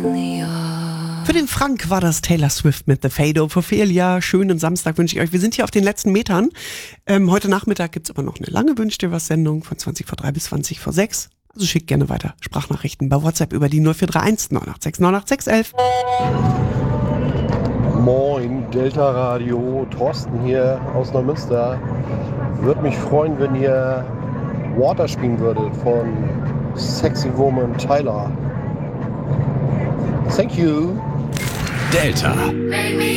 Für den Frank war das Taylor Swift mit The Fade of Ophelia. Schönen Samstag wünsche ich euch. Wir sind hier auf den letzten Metern. Heute Nachmittag gibt es aber noch eine lange Wünsch dir was Sendung von 20 vor 3 bis 20 vor 6. Also schickt gerne weiter Sprachnachrichten bei WhatsApp über die 0431 986 98611. Moin, Delta Radio, Thorsten hier aus Neumünster. Würde mich freuen, wenn ihr Water spielen würdet von Sexy Woman Tyler. Thank you. Delta.